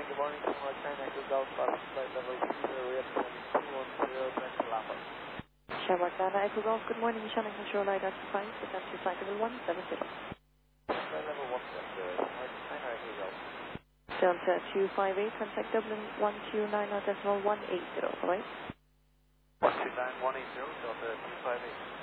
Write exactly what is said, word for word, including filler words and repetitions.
Good morning, Shamrock China Echo Golf, flight level zero, we have two one zero, Brent Lapa. Shamrock China Echo Golf, good morning, Shannon Control Radar two five, attempt to flight level one seven zero. Flight level one seven zero, Shamrock China Echo Golf. Delta two five eight, contact Dublin one two nine decimal one eight zero, right? one two nine one eight zero, Delta two five eight.